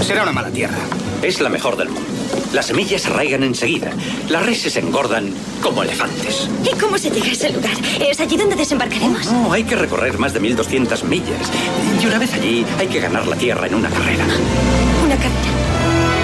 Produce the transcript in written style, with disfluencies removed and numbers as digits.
Será una mala tierra. Es la mejor del mundo. Las semillas arraigan enseguida. Las reses engordan como elefantes. ¿Y cómo se llega a ese lugar? ¿Es allí donde desembarcaremos? No, hay que recorrer más de 1200 millas. Y una vez allí, hay que ganar la tierra en una carrera. Una carrera.